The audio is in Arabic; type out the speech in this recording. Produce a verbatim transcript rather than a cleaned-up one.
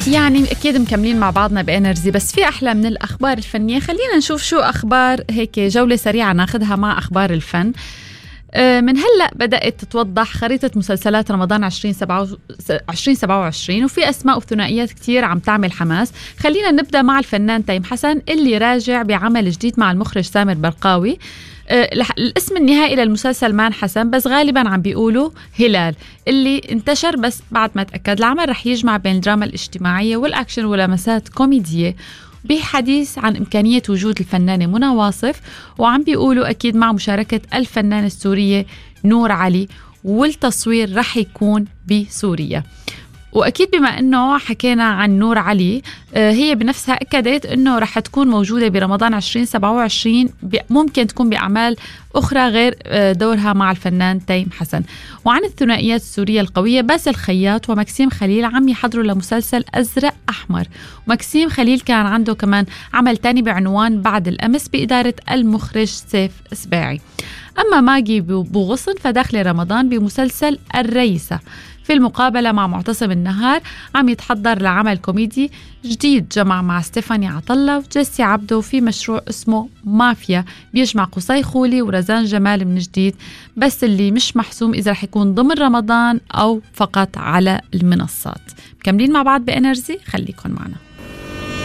يعني أكيد مكملين مع بعضنا بإنرجي، بس في أحلى من الأخبار الفنية. خلينا نشوف شو أخبار، هيك جولة سريعة ناخدها مع أخبار الفن. من هلأ بدأت تتوضح خريطة مسلسلات رمضان عشرين سبعة وعشرين، وفي أسماء وثنائيات كتير عم تعمل حماس. خلينا نبدأ مع الفنان تيم حسن اللي راجع بعمل جديد مع المخرج سامر برقاوي. الاسم النهائي للمسلسل مان حسن، بس غالبا عم بيقولوا هلال، اللي انتشر بس بعد ما تأكد. العمل رح يجمع بين الدراما الاجتماعية والأكشن ولمسات كوميدية، بحديث عن إمكانية وجود الفنانة منى واصف، وعم بيقولوا أكيد مع مشاركة الفنانة السورية نور علي، والتصوير رح يكون بسوريا. وأكيد بما أنه حكينا عن نور علي، هي بنفسها أكدت أنه رح تكون موجودة برمضان عشرين سبعة وعشرين، ممكن تكون بأعمال أخرى غير دورها مع الفنان تيم حسن. وعن الثنائيات السورية القوية، باسل خياط ومكسيم خليل عم يحضروا لمسلسل أزرق أحمر، ومكسيم خليل كان عنده كمان عمل تاني بعنوان بعد الأمس بإدارة المخرج سيف سباعي. أما ماجي بوغصن فداخل رمضان بمسلسل الرئيسة. في المقابلة مع معتصم النهار عم يتحضر لعمل كوميدي جديد جمع مع ستيفاني عطلة وجيسي عبدو في مشروع اسمه مافيا، بيجمع قصي خولي ورزان جمال من جديد، بس اللي مش محسوم إذا رح يكون ضمن رمضان أو فقط على المنصات. مكملين مع بعض بإنرجي، خليكن معنا.